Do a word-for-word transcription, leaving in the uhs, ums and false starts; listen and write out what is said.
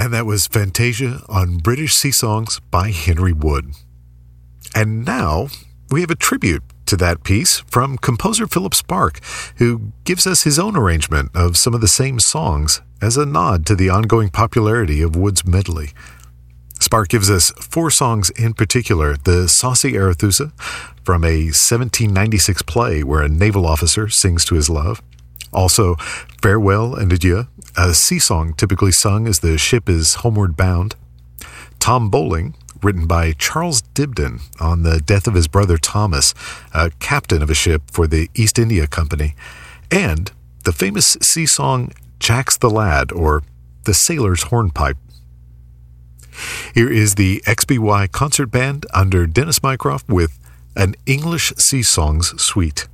And that was Fantasia on British Sea Songs by Henry Wood. And now we have a tribute to that piece from composer Philip Sparke, who gives us his own arrangement of some of the same songs as a nod to the ongoing popularity of Wood's medley. Sparke gives us four songs in particular: the Saucy Arethusa from a seventeen ninety-six play where a naval officer sings to his love. Also, Farewell and Adieu, a sea song typically sung as the ship is homeward bound. Tom Bowling, written by Charles Dibdin on the death of his brother Thomas, a captain of a ship for the East India Company. And the famous sea song Jack's the Lad, or The Sailor's Hornpipe. Here is the X B Y Concert Band under Dennis Mycroft with an English Sea Songs Suite.